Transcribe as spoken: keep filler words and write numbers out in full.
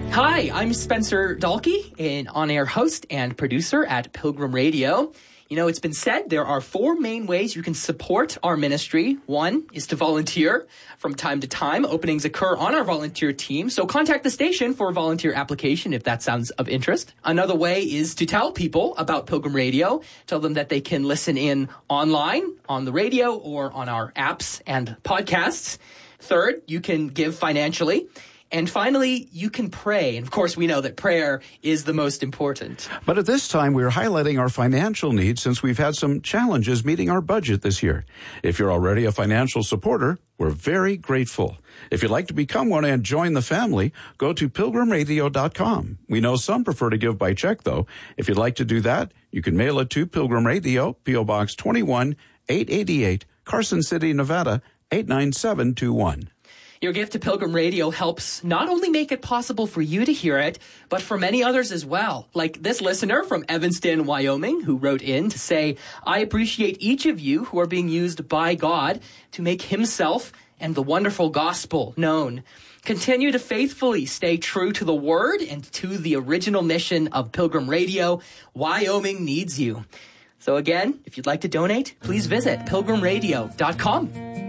Hi, I'm Spencer Dalkey, an on-air host and producer at Pilgrim Radio. You know, it's been said there are four main ways you can support our ministry. One is to volunteer from time to time. Openings occur on our volunteer team, so contact the station for a volunteer application if that sounds of interest. Another way is to tell people about Pilgrim Radio. Tell them that they can listen in online, on the radio, or on our apps and podcasts. Third, you can give financially. And finally, you can pray. And of course, we know that prayer is the most important. But at this time, we're highlighting our financial needs since we've had some challenges meeting our budget this year. If you're already a financial supporter, we're very grateful. If you'd like to become one and join the family, go to pilgrim radio dot com. We know some prefer to give by check, though. If you'd like to do that, you can mail it to Pilgrim Radio, P O Box twenty-one, eight eighty-eight, Carson City, Nevada, eight nine seven two one. Your gift to Pilgrim Radio helps not only make it possible for you to hear it, but for many others as well. Like this listener from Evanston, Wyoming, who wrote in to say, I appreciate each of you who are being used by God to make himself and the wonderful gospel known. Continue to faithfully stay true to the word and to the original mission of Pilgrim Radio. Wyoming needs you. So again, if you'd like to donate, please visit pilgrim radio dot com.